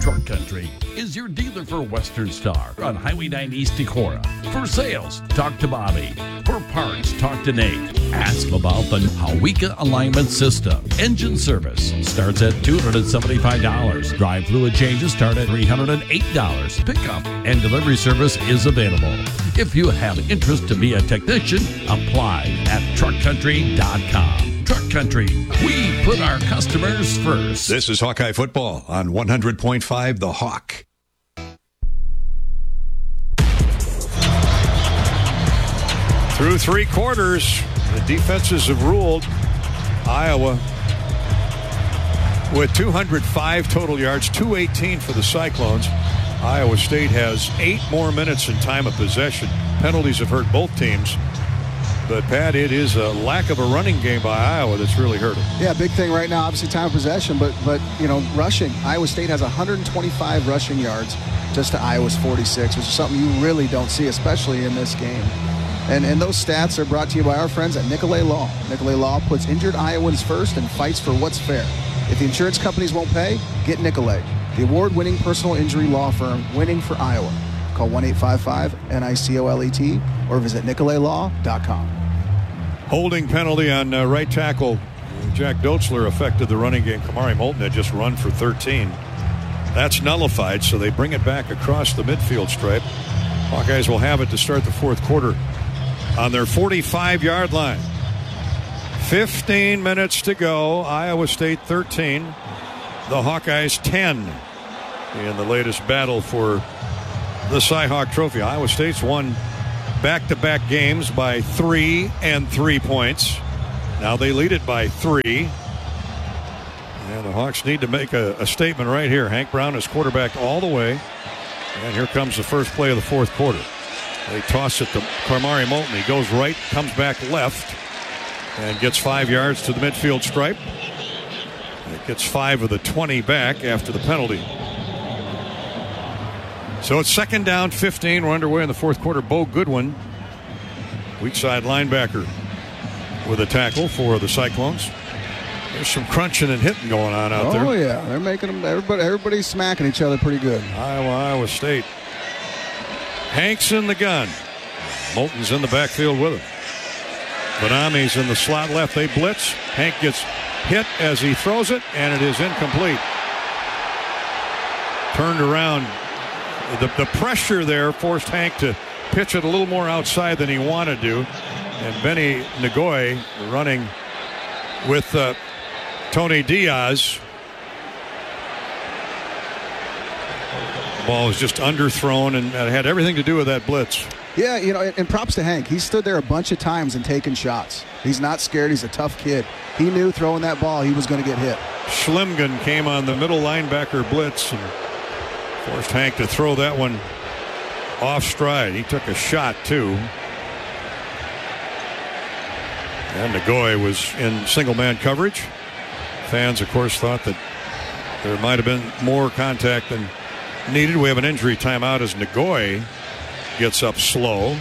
Truck Country is your dealer for Western Star on Highway 9 East Decorah. For sales, talk to Bobby. For parts, talk to Nate. Ask about the Hawika alignment system. Engine service starts at $275. Drive fluid changes start at $308. Pickup and delivery service is available. If you have interest to be a technician, apply at truckcountry.com. Truck Country, we put our customers first. This is Hawkeye Football on 100.5 The Hawk. Through three quarters, the defenses have ruled. Iowa with 205 total yards, 218 for the Cyclones. Iowa State has 8 more minutes in time of possession. Penalties have hurt both teams. But, Pat, it is a lack of a running game by Iowa that's really hurt them. Yeah, big thing right now, obviously time of possession, but rushing. Iowa State has 125 rushing yards just to Iowa's 46, which is something you really don't see, especially in this game. And those stats are brought to you by our friends at Nicolay Law. Nicolay Law puts injured Iowans first and fights for what's fair. If the insurance companies won't pay, get Nicolay, the award-winning personal injury law firm winning for Iowa. Call 1-855-NICOLET or visit nicolaylaw.com. Holding penalty on right tackle Jack Dotzler affected the running game. Kamari Moulton had just run for 13. That's nullified, so they bring it back across the midfield stripe. Hawkeyes will have it to start the fourth quarter on their 45-yard line. 15 minutes to go. Iowa State 13. The Hawkeyes 10 in the latest battle for the Cy-Hawk Trophy. Iowa State's won back-to-back games by 3 and 3 points. Now they lead it by 3. And the Hawks need to make a statement right here. Hank Brown is quarterbacked all the way. And here comes the first play of the fourth quarter. They toss it to Kamari Moulton. He goes right, comes back left, and gets 5 yards to the midfield stripe. It gets 5 of the 20 back after the penalty. So it's second down, 15. We're underway in the fourth quarter. Bo Goodwin, weak side linebacker, with a tackle for the Cyclones. There's some crunching and hitting going on out there. Oh, yeah. They're making them, everybody's smacking each other pretty good. Iowa State. Hank's in the gun. Moulton's in the backfield with him. Bonami's in the slot left. They blitz. Hank gets hit as he throws it, and it is incomplete. Turned around. The pressure there forced Hank to pitch it a little more outside than he wanted to. And Benny Nagoy running with Tony Diaz. Ball was just underthrown, and it had everything to do with that blitz. Yeah, and props to Hank. He stood there a bunch of times and taken shots. He's not scared. He's a tough kid. He knew throwing that ball he was going to get hit. Schlimgen came on the middle linebacker blitz and forced Hank to throw that one off stride. He took a shot, too. And Nagoy was in single-man coverage. Fans, of course, thought that there might have been more contact than needed. We have an injury timeout as Nagoy gets up slow.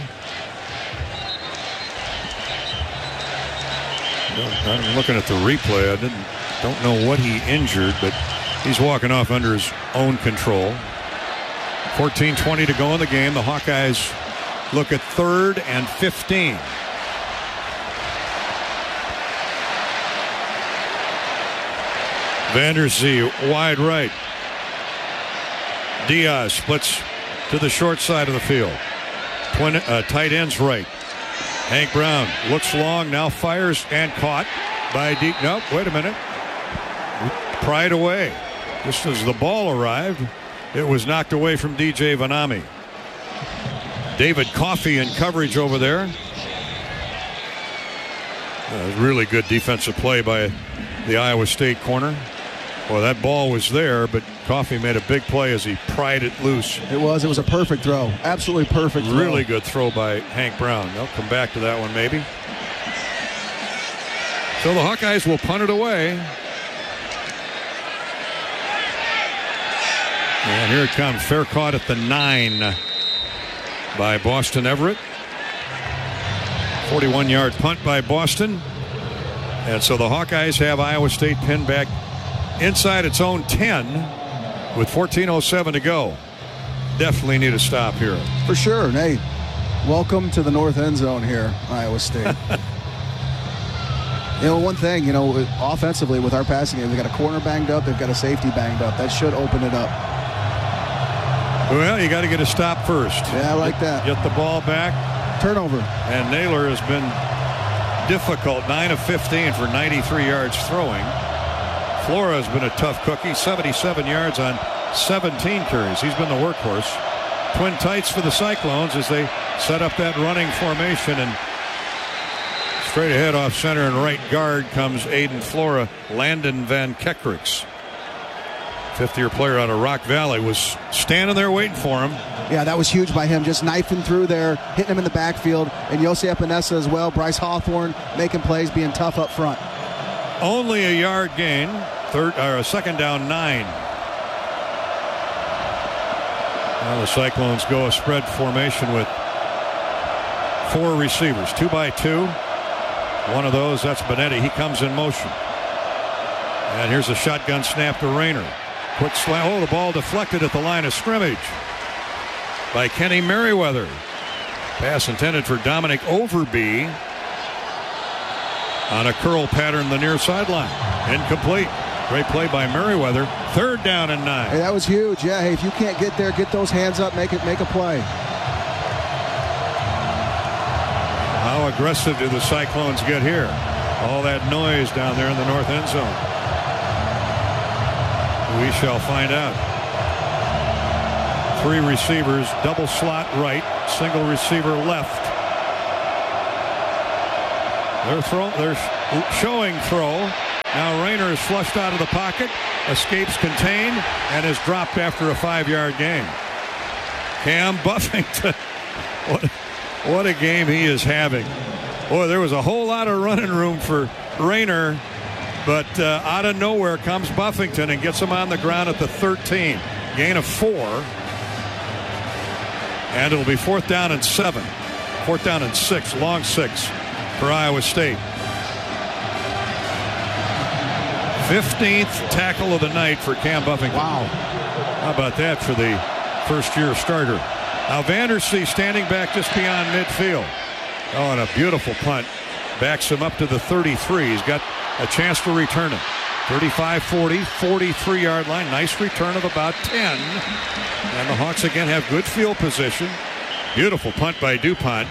I'm looking at the replay. I don't know what he injured, but he's walking off under his own control. 14:20 to go in the game. The Hawkeyes look at 3rd and 15. Vanderzee wide right. Diaz splits to the short side of the field. Tight ends right. Hank Brown looks long, now fires and caught by Nope, wait a minute. Pried away. Just as the ball arrived, it was knocked away from DJ Vanami. David Coffey in coverage over there. Really good defensive play by the Iowa State corner. Well, that ball was there, but Coffey made a big play as he pried it loose. It was a perfect throw. Absolutely perfect throw. Really good throw by Hank Brown. They'll come back to that one maybe. So the Hawkeyes will punt it away. And here it comes. Fair caught at the 9 by Boston Everett. 41-yard punt by Boston. And so the Hawkeyes have Iowa State pinned back inside its own 10 with 14:07 to go. Definitely need a stop here. For sure. Hey, welcome to the north end zone here, Iowa State. One thing, offensively with our passing game, they've got a corner banged up, they've got a safety banged up. That should open it up. Well, you got to get a stop first. Yeah, I like that. Get the ball back. Turnover. And Naylor has been difficult, 9 of 15 for 93 yards throwing. Flora has been a tough cookie, 77 yards on 17 carries. He's been the workhorse. Twin tights for the Cyclones as they set up that running formation, and straight ahead off center and right guard comes Aiden Flora. Landon Van Kekrix, fifth-year player out of Rock Valley, was standing there waiting for him. Yeah, that was huge by him, just knifing through there, hitting him in the backfield, and Yossi Epinesa as well. Bryce Hawthorne making plays, being tough up front. Only a yard gain, second down 9. Now the Cyclones go a spread formation with 4 receivers, 2 by 2. One of those, that's Benetti. He comes in motion. And here's a shotgun snap to Rayner. Quick slam. Oh, the ball deflected at the line of scrimmage by Kenny Merriweather. Pass intended for Dominic Overby on a curl pattern the near sideline. Incomplete. Great play by Merriweather. Third down and 9. Hey, that was huge. Yeah, hey, if you can't get there, get those hands up, make a play. How aggressive do the Cyclones get here? All that noise down there in the north end zone. We shall find out. 3 receivers, double slot right, single receiver left. They're showing throw. Now Rayner is flushed out of the pocket, escapes contained, and is dropped after a 5-yard gain. Cam Buffington. What a game he is having. Boy, there was a whole lot of running room for Rayner, but out of nowhere comes Buffington and gets him on the ground at the 13. Gain of 4. And it'll be 4th down and 7. 4th down and 6, long 6 for Iowa State. 15th tackle of the night for Cam Buffington. Wow. How about that for the first-year starter? Now Vandersea standing back just beyond midfield. Oh, and a beautiful punt. Backs him up to the 33. He's got a chance to return it. 35-40, 43-yard line. Nice return of about 10. And the Hawks again have good field position. Beautiful punt by DuPont.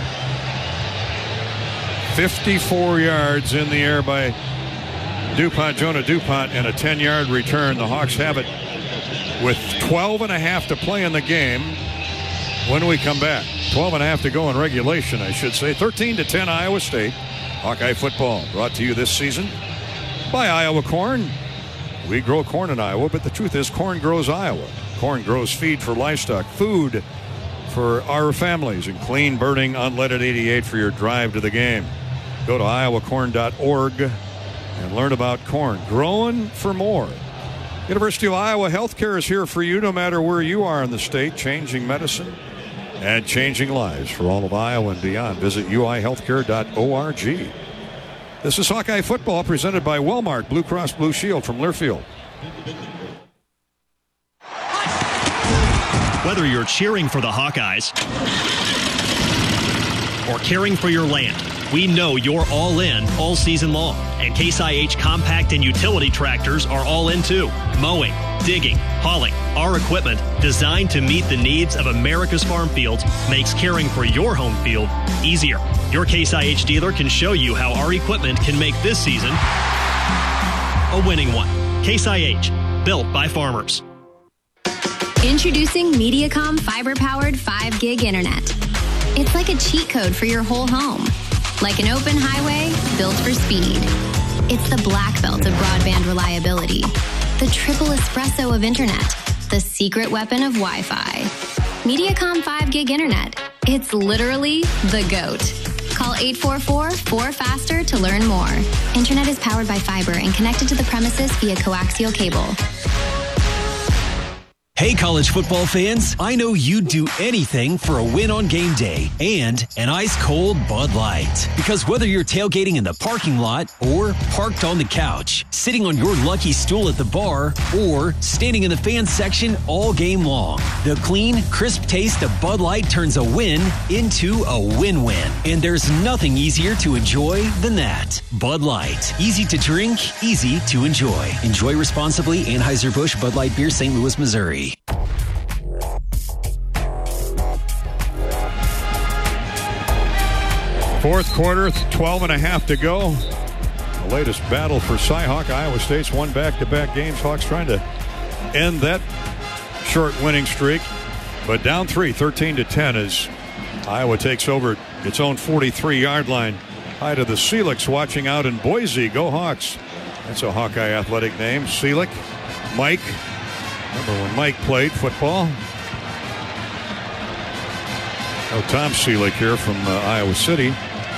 54 yards in the air by DuPont, Jonah DuPont, and a 10-yard return. The Hawks have it with 12.5 to play in the game. When we come back, 12.5 to go in regulation, I should say. 13-10 Iowa State. Hawkeye football brought to you this season by Iowa Corn. We grow corn in Iowa, but the truth is corn grows Iowa. Corn grows feed for livestock, food for our families, and clean burning unleaded 88 for your drive to the game. Go to iowacorn.org and learn about corn. Growing for more. University of Iowa Healthcare is here for you no matter where you are in the state, changing medicine and changing lives for all of Iowa and beyond. Visit uihealthcare.org. This is Hawkeye football presented by Wellmark Blue Cross Blue Shield from Learfield. Whether you're cheering for the Hawkeyes or caring for your land, we know you're all in all season long. And Case IH compact and utility tractors are all in too. Mowing, digging, hauling, our equipment designed to meet the needs of America's farm fields makes caring for your home field easier. Your Case IH dealer can show you how our equipment can make this season a winning one. Case IH, built by farmers. Introducing Mediacom fiber-powered 5 gig internet. It's like a cheat code for your whole home. Like an open highway built for speed. It's the black belt of broadband reliability. The triple espresso of internet. The secret weapon of Wi-Fi. Mediacom 5 gig internet. It's literally the GOAT. Call 844-4FASTER to learn more. Internet is powered by fiber and connected to the premises via coaxial cable. Hey, college football fans, I know you'd do anything for a win on game day and an ice-cold Bud Light. Because whether you're tailgating in the parking lot or parked on the couch, sitting on your lucky stool at the bar, or standing in the fans section all game long, the clean, crisp taste of Bud Light turns a win into a win-win. And there's nothing easier to enjoy than that. Bud Light. Easy to drink, easy to enjoy. Enjoy responsibly. Anheuser-Busch Bud Light Beer, St. Louis, Missouri. Fourth quarter, 12.5 to go. The latest battle for Cy-Hawk. Iowa State's won back-to-back games. Hawks trying to end that short winning streak. But down 13-10 as Iowa takes over its own 43-yard line. Hi to the Seelicks watching out in Boise. Go Hawks. That's a Hawkeye athletic name. Seelick, Mike. Remember when Mike played football? Oh, Tom Seelick here from Iowa City.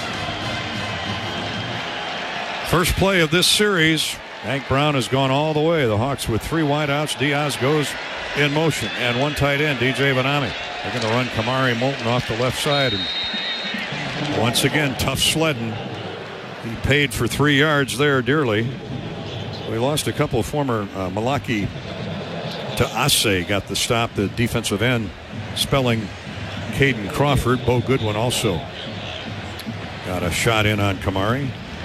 First play of this series. Hank Brown has gone all the way. The Hawks with 3 wideouts. Diaz goes in motion. And 1 tight end, DJ Vanami. They're going to run Kamari Moulton off the left side. And once again, tough sledding. He paid for 3 yards there dearly. We lost a couple of former Malaki to Ase. Got the stop, the defensive end, spelling Caden Crawford. Bo Goodwin also got a shot in on Kamari.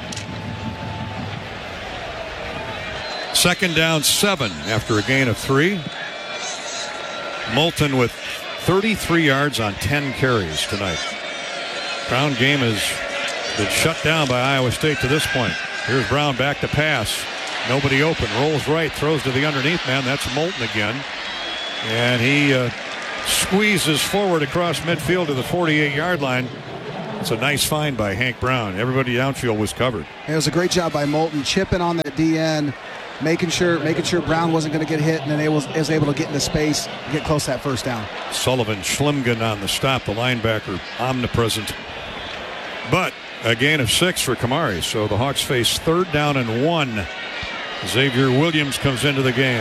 2nd down 7 after a gain of 3. Moulton with 33 yards on 10 carries tonight. Brown game has been shut down by Iowa State to this point. Here's Brown back to pass. Nobody open. Rolls right. Throws to the underneath man. That's Moulton again. And he squeezes forward across midfield to the 48-yard line. It's a nice find by Hank Brown. Everybody downfield was covered. It was a great job by Moulton, chipping on that DN, making sure Brown wasn't going to get hit, and then was able to get into space, get close to that first down. Sullivan Schlimgen on the stop, the linebacker omnipresent. But a gain of 6 for Kamari. So the Hawks face 3rd down and 1. Xavier Williams comes into the game.